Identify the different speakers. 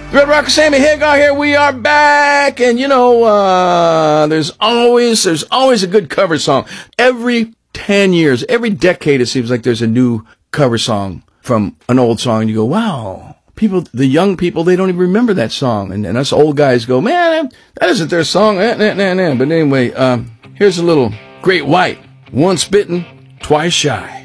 Speaker 1: Red Rocker Sammy Hagar here. We are back, and there's always a good cover song. Every 10 years, every decade, it seems like there's a new cover song from an old song, and you go, wow. The young people, they don't even remember that song, and us old guys go, man, that isn't their song. But anyway, here's a little Great White. Once bitten, twice shy.